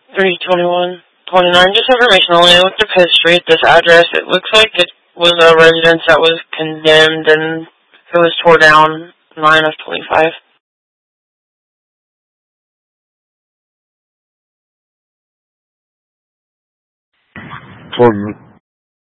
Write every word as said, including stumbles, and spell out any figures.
three twenty-one twenty-nine. Just information only. I looked up history at this address. It looks like it was a residence that was condemned and it was tore down nine of twenty-five. Toward